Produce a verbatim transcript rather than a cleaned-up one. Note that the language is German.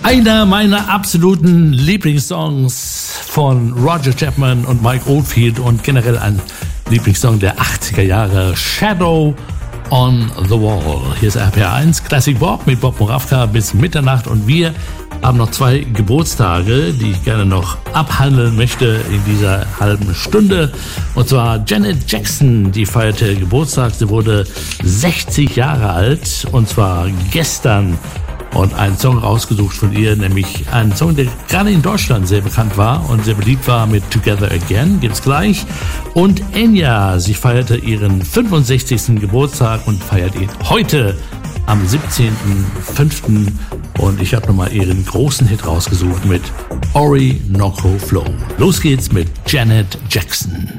Einer meiner absoluten Lieblingssongs von Roger Chapman und Mike Oldfield und generell ein Lieblingssong der achtziger Jahre, Shadow on the Wall. Hier ist R P R eins Classic Bob mit Bob Moravka bis Mitternacht und wir haben noch zwei Geburtstage, die ich gerne noch abhandeln möchte in dieser halben Stunde. Und zwar Janet Jackson, die feierte Geburtstag. Sie wurde sechzig Jahre alt und zwar gestern. Und einen Song rausgesucht von ihr, nämlich einen Song, der gerade in Deutschland sehr bekannt war und sehr beliebt war mit Together Again, gibt's gleich. Und Enya, sie feierte ihren fünfundsechzigsten Geburtstag und feiert ihn heute am siebzehnten fünften Und ich habe nochmal ihren großen Hit rausgesucht mit Orinoco Flow. Los geht's mit Janet Jackson.